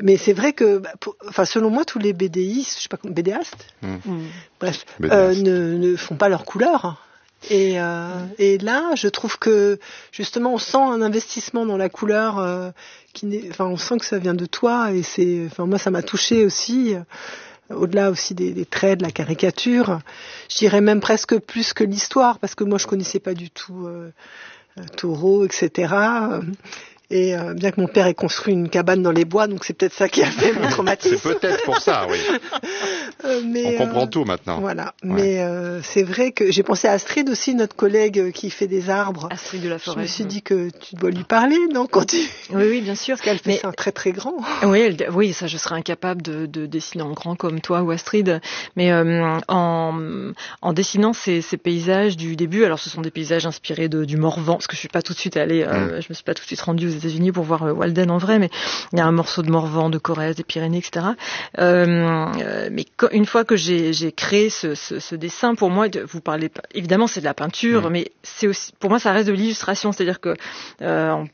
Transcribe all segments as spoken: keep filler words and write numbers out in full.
mais c'est vrai que, bah, pour, enfin, selon moi, tous les BDistes, je sais pas, BDastes, mmh. bref, euh, ne, ne font pas leur couleur. Et, euh, et là, je trouve que justement, on sent un investissement dans la couleur. Euh, qui n'est, enfin, on sent que ça vient de toi. Et c'est, enfin, moi, ça m'a touchée aussi. Euh, au-delà aussi des, des traits, de la caricature. Je dirais même presque plus que l'histoire, parce que moi, je connaissais pas du tout euh, Thoreau, et cetera. Et euh, bien que mon père ait construit une cabane dans les bois, donc c'est peut-être ça qui a fait mon traumatisme. C'est peut-être pour ça, oui. euh, mais, On comprend euh, tout maintenant. Voilà. Ouais. Mais euh, c'est vrai que j'ai pensé à Astrid aussi, notre collègue qui fait des arbres. Astrid de la Forêt. Je me suis dit que tu dois lui parler, non, quand tu... Oui, oui, bien sûr. Parce qu'elle fait mais... ça très très grand. Oui, elle... oui, ça, je serais incapable de, de dessiner en grand comme toi ou Astrid. Mais euh, en, en dessinant ces, ces paysages du début, alors ce sont des paysages inspirés de, du Morvan, parce que je suis pas tout de suite allée, euh, mm. je me suis pas tout de suite rendue aux États-Unis pour voir euh, Walden en vrai, mais il y a un morceau de Morvan, de Corrèze, des Pyrénées, et cetera. Euh, euh, mais une fois que j'ai, j'ai créé ce, ce, ce dessin, pour moi, vous parlez évidemment c'est de la peinture, mmh. mais c'est aussi, pour moi, ça reste de l'illustration, c'est-à-dire que euh,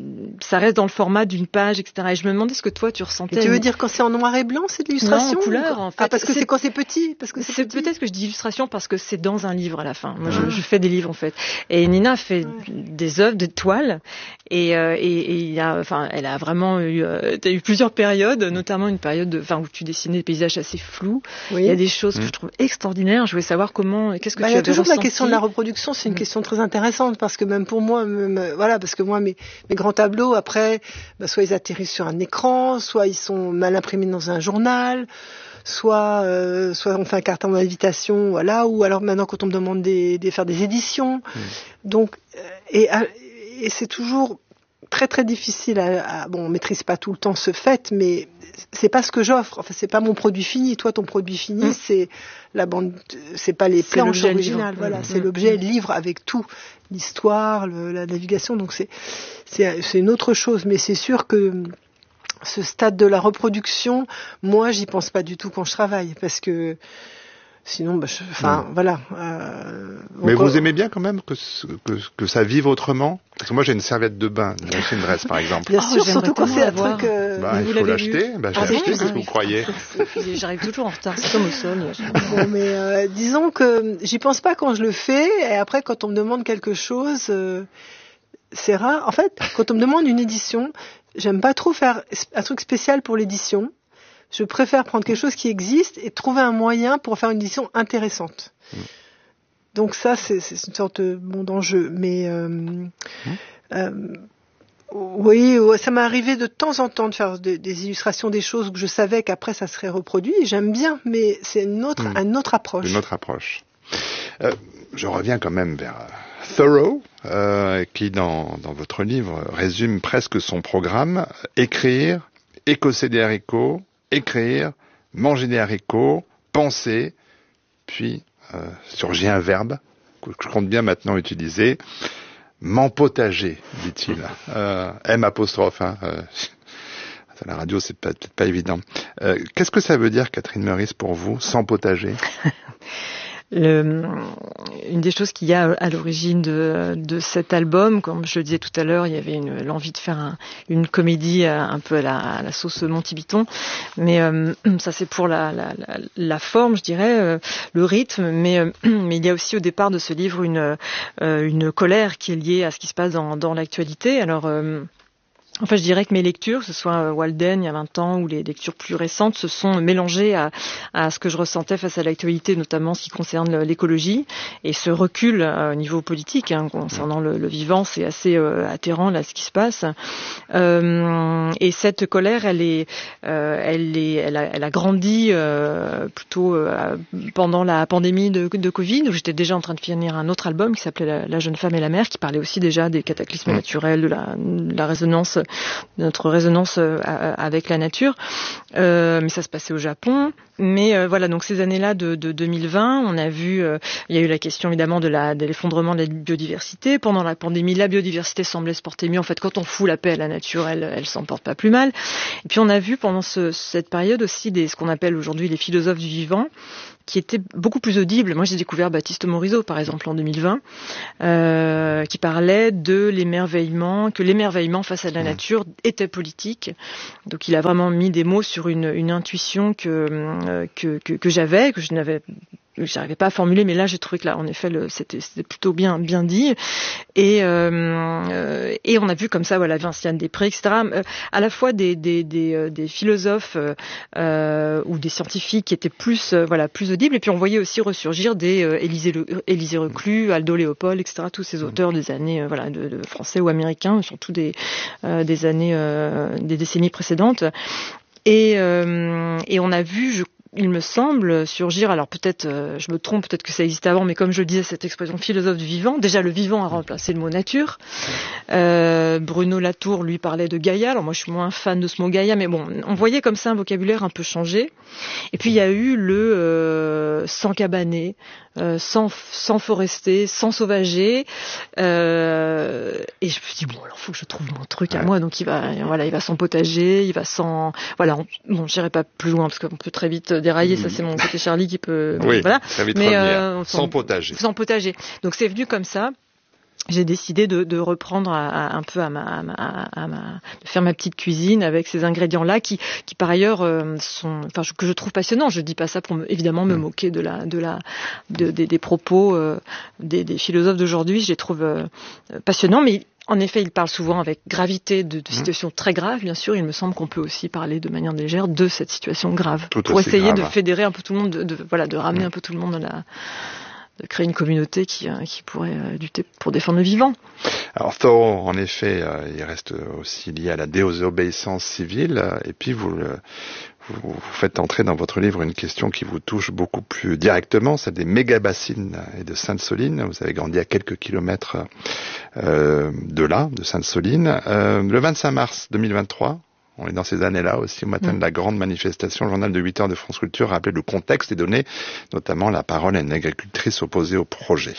ça reste dans le format d'une page, et cetera. Et je me demandais ce que toi tu ressentais. Et tu veux dire quand c'est en noir et blanc, c'est de l'illustration? Non, en couleur, en fait. Ah, parce que c'est, c'est quand c'est petit, parce que c'est, c'est petit. Peut-être que je dis illustration parce que c'est dans un livre à la fin. Moi, mmh. je, je fais des livres en fait. Et Nina fait ouais. des œuvres, des toiles, et euh, et, et il y a, enfin, elle a vraiment eu, euh, t'as eu plusieurs périodes, notamment une période, de, enfin, où tu dessinais des paysages assez flous. Oui. Il y a des choses mmh. que je trouve extraordinaires. Je voulais savoir comment, qu'est-ce que bah, tu avais ressenti. Il y a toujours la question de la reproduction, c'est une mmh. question très intéressante parce que même pour moi, même, voilà, parce que moi, mes, mes grands tableaux, après, bah, soit ils atterrissent sur un écran, soit ils sont mal imprimés dans un journal, soit, euh, soit on fait un carton d'invitation, voilà, ou alors maintenant quand on me demande des, des faire des éditions. Mmh. Donc, et, et c'est toujours très très difficile à, à bon, on maîtrise pas tout le temps ce fait, mais c'est pas ce que j'offre. Enfin, c'est pas mon produit fini. Toi, ton produit fini, mmh. c'est la bande, c'est pas les c'est planches originales. Voilà, mmh. c'est l'objet mmh. livre avec tout, l'histoire, le, la navigation. Donc c'est, c'est, c'est une autre chose. Mais c'est sûr que ce stade de la reproduction, moi, j'y pense pas du tout quand je travaille, parce que sinon, bah, je, enfin, mmh. voilà. Euh, Mais vous aimez bien quand même que, que, que ça vive autrement? Parce que moi, j'ai une serviette de bain, une machine dresse, par exemple. Bien sûr, oh, surtout quand c'est un truc... Euh... Bah, il faut l'acheter. Bah, j'ai ah, acheté, qu'est-ce que vous croyez? J'arrive toujours en retard, c'est comme au sol. Bon, mais euh, disons que j'y pense pas quand je le fais, et après, quand on me demande quelque chose, euh, c'est rare. En fait, quand on me demande une édition, j'aime pas trop faire un truc spécial pour l'édition. Je préfère prendre quelque chose qui existe et trouver un moyen pour faire une édition intéressante. Mmh. Donc ça, c'est, c'est une sorte de, bon, d'enjeu. Mais euh, mmh. euh, oui, ça m'est arrivé de temps en temps de faire de, des illustrations des choses que je savais qu'après ça serait reproduit. Et j'aime bien, mais c'est une autre, mmh. une autre approche. Une autre approche. Euh, je reviens quand même vers Thoreau, euh, qui dans, dans votre livre résume presque son programme: écrire, écosser des haricots, écrire, manger des haricots, penser, puis euh, surgit un verbe que je compte bien maintenant utiliser, m'empotager, dit-il. Euh, M apostrophe, hein. Euh, à la radio, c'est peut-être pas évident. Euh, qu'est-ce que ça veut dire, Catherine Meurice, pour vous, s'empotager? Le, une des choses qu'il y a à l'origine de, de cet album, comme je le disais tout à l'heure, il y avait une, l'envie de faire un, une comédie un peu à la, à la sauce Monty Python, mais euh, ça c'est pour la, la, la, la forme, je dirais, euh, le rythme, mais, euh, mais il y a aussi au départ de ce livre une, euh, une colère qui est liée à ce qui se passe dans, dans l'actualité. Alors euh, Enfin, je dirais que mes lectures, que ce soit Walden il y a vingt ans ou les lectures plus récentes, se sont mélangées à, à ce que je ressentais face à l'actualité, notamment ce qui concerne l'écologie. Et ce recul euh, au niveau politique, hein, concernant le, le vivant, c'est assez euh, atterrant là ce qui se passe. Euh, et cette colère, elle est, euh, elle est, elle a, elle a grandi euh, plutôt euh, pendant la pandémie de, de Covid, où j'étais déjà en train de finir un autre album qui s'appelait La, la jeune femme et la mer, qui parlait aussi déjà des cataclysmes naturels, de la, de la résonance. notre résonance euh, avec la nature, euh, mais ça se passait au Japon. Mais euh, voilà, donc ces années-là de, de deux mille vingt, on a vu, euh, il y a eu la question évidemment de, la, de l'effondrement de la biodiversité. Pendant la pandémie, la biodiversité semblait se porter mieux. En fait, quand on fout la paix à la nature, elle, elle s'en porte pas plus mal. Et puis on a vu pendant ce, cette période aussi des, ce qu'on appelle aujourd'hui les philosophes du vivant, qui étaient beaucoup plus audibles. Moi, j'ai découvert Baptiste Morisot, par exemple, en deux mille vingt, euh, qui parlait de l'émerveillement, que l'émerveillement face à la nature était politique. Donc, il a vraiment mis des mots sur une, une intuition que, euh, que, que, que j'avais, que je n'avais j'arrivais pas à formuler, mais là j'ai trouvé que là en effet le, c'était, c'était plutôt bien bien dit, et euh, et on a vu comme ça voilà Vinciane Després, et cetera. Euh, à la fois des des des, des philosophes euh, ou des scientifiques qui étaient plus euh, voilà plus audibles, et puis on voyait aussi ressurgir des euh, Élisée Le, Élisée Reclus, Aldo Léopold, et cetera. Tous ces auteurs des années euh, voilà de, de français ou américains, surtout des euh, des années euh, des décennies précédentes, et euh, et on a vu je il me semble surgir, alors peut-être euh, je me trompe, peut-être que ça existait avant, mais comme je le disais, cette expression philosophe du vivant, déjà le vivant a remplacé le mot nature. Euh, Bruno Latour, lui, parlait de Gaïa, alors moi je suis moins fan de ce mot Gaïa, mais bon, on voyait comme ça un vocabulaire un peu changé. Et puis il y a eu le euh, sans cabané, euh, sans, sans forester, sans sauvager, euh, et je me suis dit bon, alors faut que je trouve mon truc à moi, donc il va, voilà, il va sans potager, il va sans, voilà, on, bon, j'irai pas plus loin parce qu'on peut très vite dérailler, ça c'est mon côté Charlie qui peut, oui, voilà, très vite mais euh, sans, sans potager, sans potager. Donc c'est venu comme ça. J'ai décidé de, de reprendre à, à, un peu à ma, à ma, à ma, de faire ma petite cuisine avec ces ingrédients-là qui, qui par ailleurs euh, sont, enfin, que je trouve passionnants. Je dis pas ça pour me, évidemment me moquer de la, de la, de, des, des propos euh, des, des philosophes d'aujourd'hui. Je les trouve euh, passionnants, mais en effet, ils parlent souvent avec gravité de, de situations très graves. Bien sûr, il me semble qu'on peut aussi parler de manière légère de cette situation grave, tout pour essayer grave. de fédérer un peu tout le monde, de, de voilà, de ramener mmh. un peu tout le monde dans la de créer une communauté qui, qui pourrait lutter pour défendre le vivant. Alors Thoreau, en effet, euh, il reste aussi lié à la désobéissance civile, et puis vous, le, vous, vous faites entrer dans votre livre une question qui vous touche beaucoup plus directement, celle des méga-bassines et de Sainte-Soline. Vous avez grandi à quelques kilomètres euh, de là, de Sainte-Soline. Euh, le vingt-cinq mars deux mille vingt-trois, on est dans ces années-là aussi, au matin de la grande manifestation, le journal de huit heures de France Culture rappelait le contexte et donnait notamment la parole à une agricultrice opposée au projet.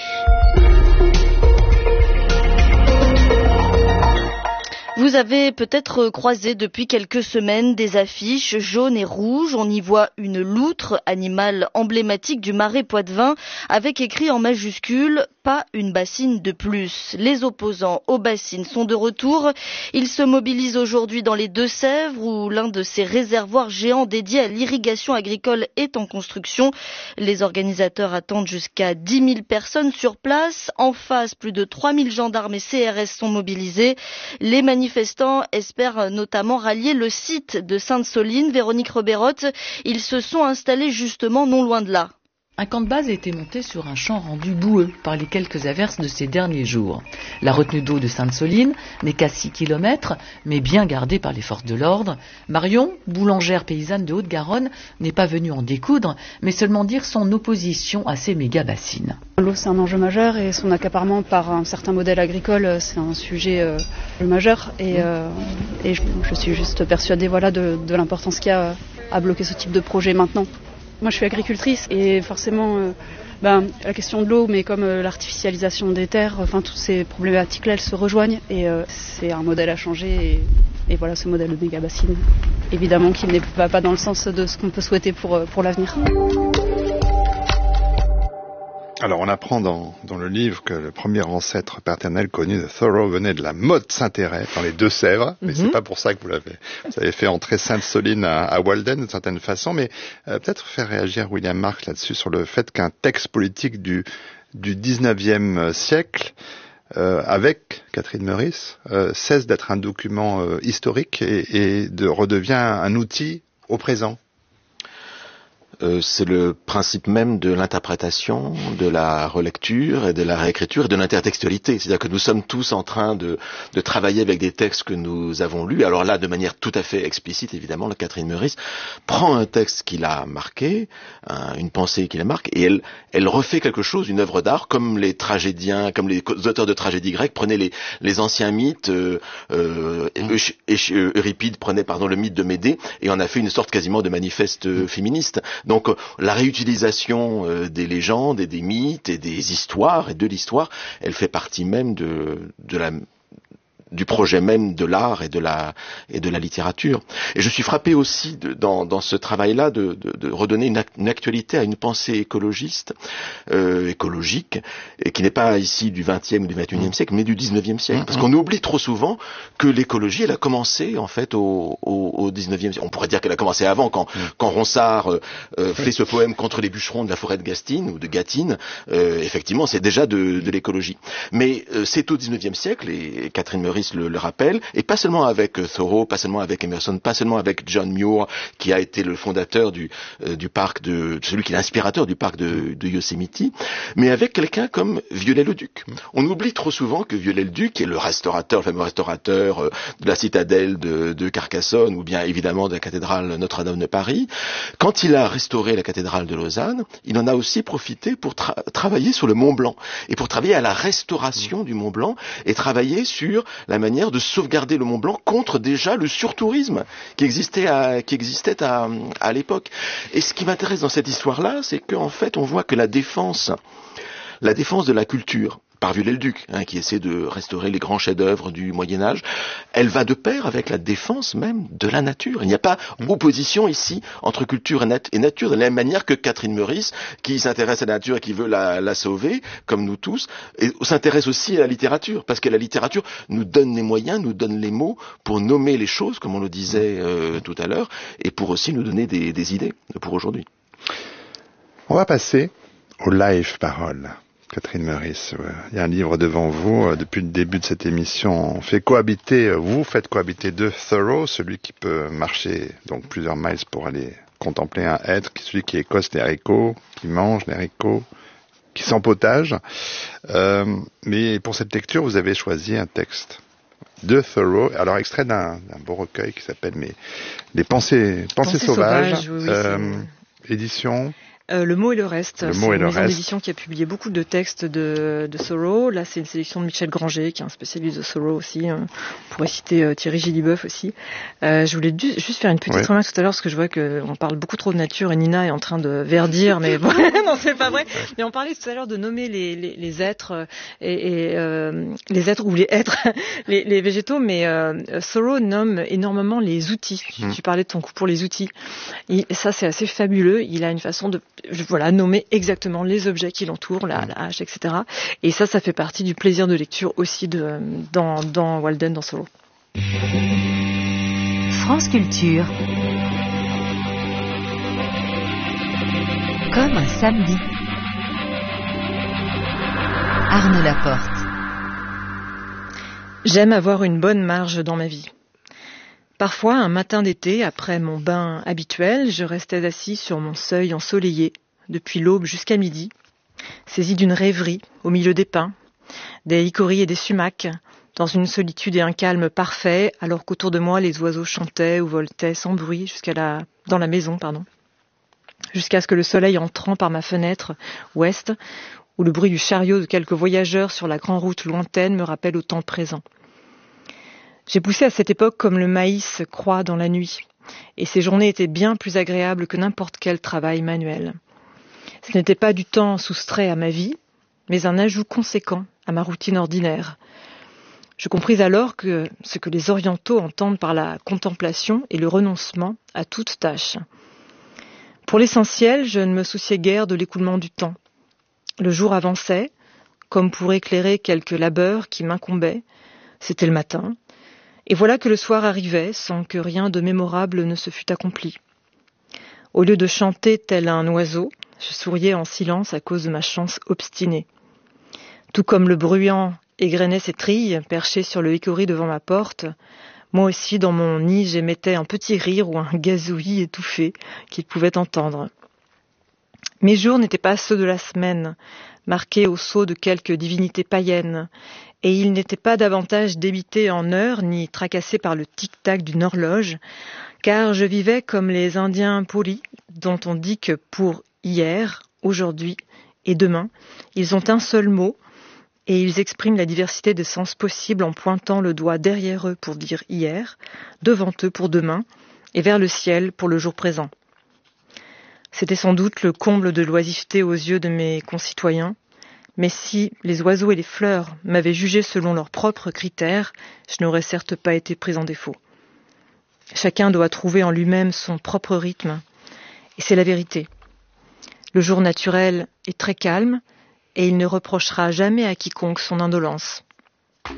Vous avez peut-être croisé depuis quelques semaines des affiches jaunes et rouges. On y voit une loutre, animal emblématique du Marais Poitevin, avec écrit en majuscule « Pas une bassine de plus ». Les opposants aux bassines sont de retour. Ils se mobilisent aujourd'hui dans les Deux-Sèvres, où l'un de ces réservoirs géants dédiés à l'irrigation agricole est en construction. Les organisateurs attendent jusqu'à dix mille personnes sur place. En face, plus de trois mille gendarmes et C R S sont mobilisés. Les manifestants manifestants espèrent notamment rallier le site de Sainte-Soline. Véronique Reberotte, ils se sont installés justement non loin de là. Un camp de base a été monté sur un champ rendu boueux par les quelques averses de ces derniers jours. La retenue d'eau de Sainte-Soline n'est qu'à six kilomètres, mais bien gardée par les forces de l'ordre. Marion, boulangère paysanne de Haute-Garonne, n'est pas venue en découdre, mais seulement dire son opposition à ces méga-bassines. L'eau, c'est un enjeu majeur et son accaparement par un certain modèle agricole, c'est un sujet euh, majeur. Et, euh, et je, je suis juste persuadée voilà, de, de l'importance qu'il y a à bloquer ce type de projet maintenant. Moi, je suis agricultrice et forcément, euh, ben, la question de l'eau, mais comme euh, l'artificialisation des terres, enfin, toutes ces problématiques-là, elles se rejoignent et euh, c'est un modèle à changer. Et, et voilà, ce modèle de méga-bassine, évidemment, qui ne va pas dans le sens de ce qu'on peut souhaiter pour, pour l'avenir. Alors, on apprend dans, dans le livre que le premier ancêtre paternel connu de Thoreau venait de la Motte Saint-Héreth, dans les Deux-Sèvres. Mais mm-hmm. c'est pas pour ça que vous l'avez, vous avez fait entrer Sainte-Soline à, à Walden, d'une certaine façon. Mais euh, peut-être faire réagir William Marx là-dessus, sur le fait qu'un texte politique du, du dix-neuvième siècle, euh, avec Catherine Meurice, euh, cesse d'être un document euh, historique et, et de redevient un outil au présent. Euh, c'est le principe même de l'interprétation, de la relecture et de la réécriture et de l'intertextualité. C'est-à-dire que nous sommes tous en train de, de travailler avec des textes que nous avons lus. Alors là, de manière tout à fait explicite, évidemment, la Catherine Meurice prend un texte qui l'a marqué, un, une pensée qui la marque, et elle, elle refait quelque chose, une œuvre d'art, comme les tragédiens, comme les auteurs de tragédies grecques prenaient les, les anciens mythes. Euh, euh, Euripide prenait pardon le mythe de Médée et en a fait une sorte quasiment de manifeste euh, féministe. Donc la réutilisation euh, des légendes et des mythes et des histoires et de l'histoire, elle fait partie même de, de la du projet même de l'art et de la et de la littérature. Et je suis frappé aussi de, dans dans ce travail-là de, de, de redonner une, une actualité à une pensée écologiste, euh, écologique, et qui n'est pas ici du vingtième ou du vingt et unième siècle, mais du dix-neuvième siècle. Parce qu'on oublie trop souvent que l'écologie, elle a commencé en fait au, au, au dix-neuvième siècle. On pourrait dire qu'elle a commencé avant, quand quand Ronsard euh, euh, fait ce poème contre les bûcherons de la forêt de Gastine ou de Gâtine. Euh, effectivement, c'est déjà de, de l'écologie. Mais euh, c'est au dix-neuvième siècle, et Catherine Meurice le, le rappelle, et pas seulement avec euh, Thoreau, pas seulement avec Emerson, pas seulement avec John Muir, qui a été le fondateur du, euh, du parc de, celui qui est l'inspirateur du parc de, de Yosemite, mais avec quelqu'un comme Viollet-le-Duc. On oublie trop souvent que Viollet-le-Duc, qui est le restaurateur, le fameux restaurateur euh, de la citadelle de, de Carcassonne, ou bien évidemment de la cathédrale Notre-Dame de Paris, quand il a restauré la cathédrale de Lausanne, il en a aussi profité pour tra- travailler sur le Mont Blanc, et pour travailler à la restauration du Mont Blanc, et travailler sur la manière de sauvegarder le Mont Blanc contre déjà le surtourisme qui existait à, qui existait à, à l'époque. Et ce qui m'intéresse dans cette histoire-là, c'est qu'en fait, on voit que la défense, la défense de la culture, par Viollet-le-Duc, hein, qui essaie de restaurer les grands chefs-d'œuvre du Moyen-Âge, elle va de pair avec la défense même de la nature. Il n'y a pas opposition ici entre culture et, nat- et nature, de la même manière que Catherine Meurice, qui s'intéresse à la nature et qui veut la, la sauver, comme nous tous, et s'intéresse aussi à la littérature, parce que la littérature nous donne les moyens, nous donne les mots pour nommer les choses, comme on le disait euh, tout à l'heure, et pour aussi nous donner des, des idées pour aujourd'hui. On va passer au live parole. Catherine Meurice, il y a un livre devant vous. Depuis le début de cette émission, on fait cohabiter, vous faites cohabiter deux Thoreau, celui qui peut marcher donc plusieurs miles pour aller contempler un être, celui qui écosse les haricots, qui mange les haricots, qui s'empotage. Euh, mais pour cette lecture, vous avez choisi un texte de Thoreau, alors extrait d'un, d'un beau recueil qui s'appelle mais, Les pensées, pensées, pensées sauvages, sauvages oui, oui, euh, édition... Euh, le mot et le reste, le c'est mot et une le maison reste. d'édition qui a publié beaucoup de textes de, de Thoreau. Là, c'est une sélection de Michel Granger, qui est un spécialiste de Thoreau aussi. On pourrait citer euh, Thierry Gilliboeuf aussi. Euh, je voulais du, juste faire une petite oui. remarque tout à l'heure, parce que je vois qu'on parle beaucoup trop de nature et Nina est en train de verdir, mais bon, non, c'est pas vrai. Mais on parlait tout à l'heure de nommer les, les, les êtres, et, et euh, les êtres ou les êtres, les, les végétaux, mais euh, Thoreau nomme énormément les outils. Mmh. Tu parlais de ton coup pour les outils. Et ça, c'est assez fabuleux. Il a une façon de, voilà, nommer exactement les objets qui l'entourent, la, la hache, et cetera. Et ça, ça fait partie du plaisir de lecture aussi de, dans, dans Walden, dans Thoreau. France Culture. Comme un samedi. Arnaud Laporte. J'aime avoir une bonne marge dans ma vie. Parfois, un matin d'été, après mon bain habituel, je restais assis sur mon seuil ensoleillé, depuis l'aube jusqu'à midi, saisi d'une rêverie au milieu des pins, des hickories et des sumacs, dans une solitude et un calme parfait, alors qu'autour de moi les oiseaux chantaient ou voletaient sans bruit jusqu'à la, dans la maison, pardon, jusqu'à ce que le soleil entrant par ma fenêtre ouest, ou le bruit du chariot de quelques voyageurs sur la grande route lointaine me rappelle au temps présent. J'ai poussé à cette époque comme le maïs croît dans la nuit, et ces journées étaient bien plus agréables que n'importe quel travail manuel. Ce n'était pas du temps soustrait à ma vie, mais un ajout conséquent à ma routine ordinaire. Je compris alors que ce que les orientaux entendent par la contemplation est le renoncement à toute tâche. Pour l'essentiel, je ne me souciais guère de l'écoulement du temps. Le jour avançait, comme pour éclairer quelques labeurs qui m'incombaient. C'était le matin. Et voilà que le soir arrivait sans que rien de mémorable ne se fût accompli. Au lieu de chanter tel un oiseau, je souriais en silence à cause de ma chance obstinée. Tout comme le bruyant égrenait ses trilles, perché sur le hickory devant ma porte, moi aussi dans mon nid j'émettais un petit rire ou un gazouillis étouffé qu'il pouvait entendre. Mes jours n'étaient pas ceux de la semaine, marqués au sceau de quelque divinité païenne, et ils n'étaient pas davantage débités en heures ni tracassés par le tic-tac d'une horloge, car je vivais comme les Indiens polis, dont on dit que pour hier, aujourd'hui et demain, ils ont un seul mot, et ils expriment la diversité des sens possibles en pointant le doigt derrière eux pour dire hier, devant eux pour demain, et vers le ciel pour le jour présent. C'était sans doute le comble de l'oisiveté aux yeux de mes concitoyens, Mais si les oiseaux et les fleurs m'avaient jugé selon leurs propres critères, je n'aurais certes pas été pris en défaut. Chacun doit trouver en lui-même son propre rythme, et c'est la vérité. Le jour naturel est très calme, et il ne reprochera jamais à quiconque son indolence.